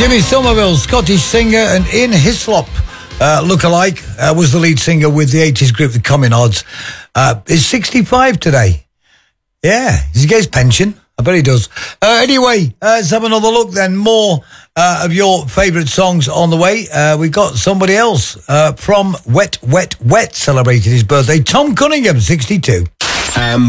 Jimmy Somerville, Scottish singer and Ian Hislop, look-alike, was the lead singer with the 80s group The Communards. Is 65 today. Yeah, does he get his pension? I bet he does. Anyway, let's have another look then. More of your favourite songs on the way. We've got somebody else from Wet, Wet, Wet celebrating his birthday. Tom Cunningham, 62.